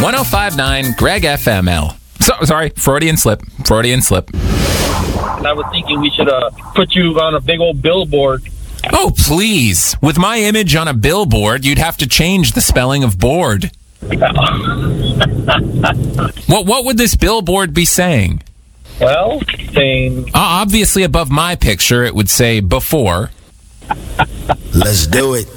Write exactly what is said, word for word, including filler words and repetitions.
one oh five point nine Greg F M L. So, sorry, Freudian slip. Freudian slip. I was thinking we should uh, put you on a big old billboard. Oh, please. With my image on a billboard, you'd have to change the spelling of board. What what would this billboard be saying? Well, saying... Uh, obviously, above my picture, it would say before. Let's do it.